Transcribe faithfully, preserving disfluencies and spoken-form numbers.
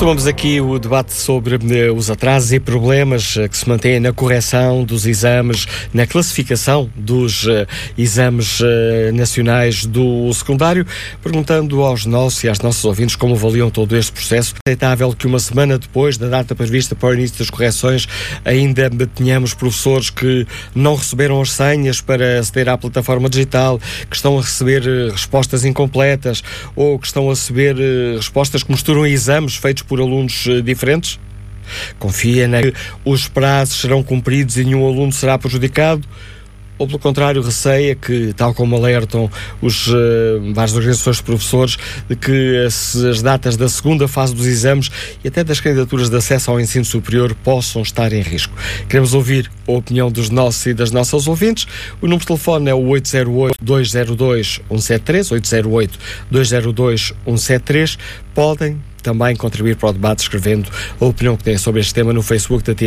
Retomamos aqui o debate sobre uh, os atrasos e problemas uh, que se mantêm na correção dos exames, na classificação dos uh, exames uh, nacionais do secundário, perguntando aos nossos e às nossas ouvintes como avaliam todo este processo. É aceitável que uma semana depois da data prevista para o início das correções ainda tenhamos professores que não receberam as senhas para aceder à plataforma digital, que estão a receber uh, respostas incompletas ou que estão a receber uh, respostas que misturam exames feitos por alunos uh, diferentes? Confia na que os prazos serão cumpridos e nenhum aluno será prejudicado? Ou, pelo contrário, receia que, tal como alertam os, uh, várias organizações de professores, de que as, as datas da segunda fase dos exames e até das candidaturas de acesso ao ensino superior possam estar em risco? Queremos ouvir a opinião dos nossos e das nossas ouvintes. O número de telefone é o oito zero oito, dois zero dois, um sete três, oito zero oito, dois zero dois, um sete três. Podem também contribuir para o debate escrevendo a opinião que têm sobre este tema no Facebook da T